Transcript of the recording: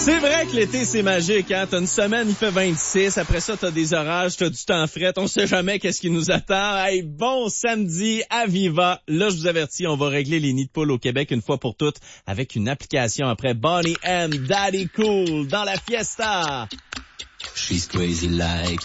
C'est vrai que l'été, c'est magique, hein. T'as une semaine, il fait 26. Après ça, t'as des orages, t'as du temps frais. On sait jamais qu'est-ce qui nous attend. Hey, bon samedi à Viva. Là, je vous avertis, on va régler les nids de poules au Québec une fois pour toutes avec une application après Bonnie M, Daddy Cool dans la fiesta. She's crazy like